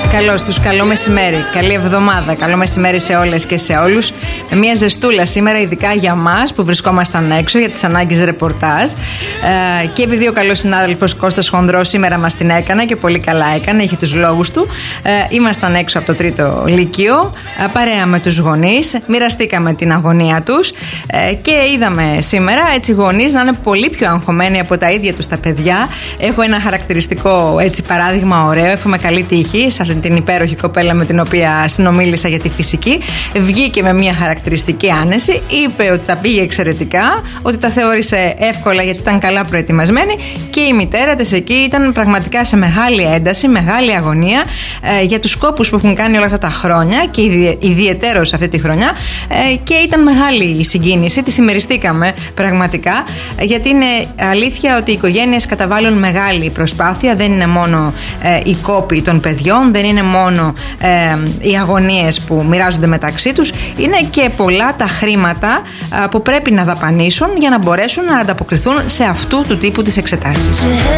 Καλώς τους, καλό μεσημέρι, καλή εβδομάδα, καλό μεσημέρι σε όλες και σε όλους. Με μια ζεστούλα σήμερα, ειδικά για μας που βρισκόμασταν έξω για τις ανάγκες ρεπορτάζ. Και επειδή ο καλός συνάδελφος Κώστας Χονδρός σήμερα μας την έκανε και πολύ καλά έκανε, είχε τους λόγους του. Ήμασταν έξω από το τρίτο λύκειο, παρέα με τους γονείς, μοιραστήκαμε την αγωνία τους και είδαμε σήμερα έτσι γονείς να είναι πολύ πιο αγχωμένοι από τα ίδια τους τα παιδιά. Έχω ένα χαρακτηριστικό έτσι παράδειγμα ωραίο, εύχομαι καλή τύχη σε την υπέροχη κοπέλα με την οποία συνομίλησα για τη φυσική. Βγήκε με μια χαρακτηριστική άνεση, είπε ότι τα πήγε εξαιρετικά, ότι τα θεώρησε εύκολα γιατί ήταν καλά προετοιμασμένη, και η μητέρα της εκεί ήταν πραγματικά σε μεγάλη ένταση, μεγάλη αγωνία για τους σκόπους που έχουν κάνει όλα αυτά τα χρόνια και ιδιαιτέρως αυτή τη χρονιά, και ήταν μεγάλη η συγκίνηση, τη συμμεριστήκαμε πραγματικά, γιατί είναι αλήθεια ότι οι οικογένειες καταβάλουν μεγάλη προσπάθεια, δεν είναι μόνο οι κόποι των παιδιών, δεν είναι μόνο οι αγωνίες που μοιράζονται μεταξύ τους, είναι και πολλά τα χρήματα που πρέπει να δαπανίσουν για να μπορέσουν να ανταποκριθούν σε αυτού του τύπου τις εξετάσεις.